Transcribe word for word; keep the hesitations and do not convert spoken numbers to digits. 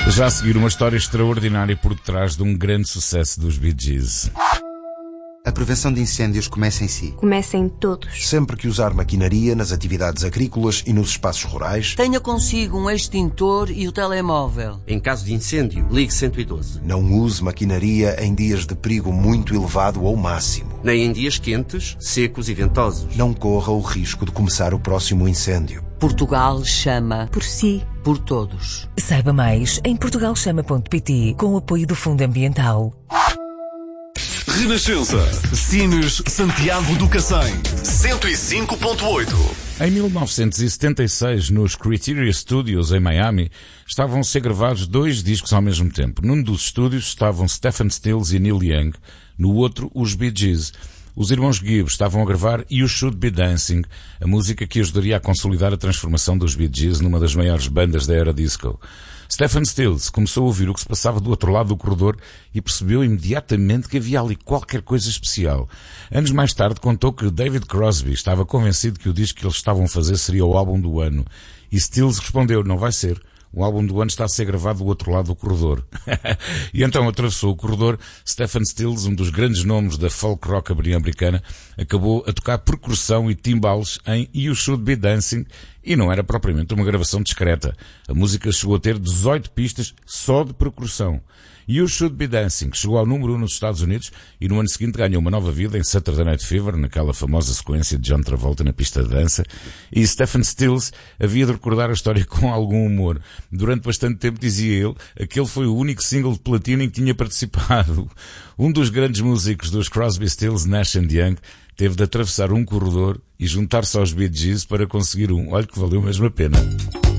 Já a seguir, uma história extraordinária por detrás de um grande sucesso dos Bee Gees. A prevenção de incêndios começa em si. Começa em todos. Sempre que usar maquinaria nas atividades agrícolas e nos espaços rurais, tenha consigo um extintor e o telemóvel. Em caso de incêndio, ligue cento e doze. Não use maquinaria em dias de perigo muito elevado ou máximo. Nem em dias quentes, secos e ventosos. Não corra o risco de começar o próximo incêndio. Portugal chama por si, por todos. Saiba mais em portugal chama ponto pt com o apoio do Fundo Ambiental. Renascença. Cines Santiago do Cacém. cento e cinco ponto oito. Em mil novecentos e setenta e seis, nos Criteria Studios, em Miami, estavam a ser gravados dois discos ao mesmo tempo. Num dos estúdios estavam Stephen Stills e Neil Young, no outro, os Bee Gees. Os irmãos Gibb estavam a gravar You Should Be Dancing, a música que ajudaria a consolidar a transformação dos Bee Gees numa das maiores bandas da era disco. Stephen Stills começou a ouvir o que se passava do outro lado do corredor e percebeu imediatamente que havia ali qualquer coisa especial. Anos mais tarde contou que David Crosby estava convencido que o disco que eles estavam a fazer seria o álbum do ano. E Stills respondeu, não vai ser. O álbum do ano está a ser gravado do outro lado do corredor. E então atravessou o corredor. Stephen Stills, um dos grandes nomes da folk rockabilly americana, acabou a tocar percussão e timbales em You Should Be Dancing, e não era propriamente uma gravação discreta. A música chegou a ter dezoito pistas só de percussão. You Should Be Dancing chegou ao número um nos Estados Unidos e no ano seguinte ganhou uma nova vida em Saturday Night Fever, naquela famosa sequência de John Travolta na pista de dança. E Stephen Stills havia de recordar a história com algum humor. Durante bastante tempo, dizia ele, aquele foi o único single de platino em que tinha participado. Um dos grandes músicos dos Crosby, Stills, Nash and Young teve de atravessar um corredor e juntar-se aos Bee Gees para conseguir um. Olha que valeu mesmo a pena.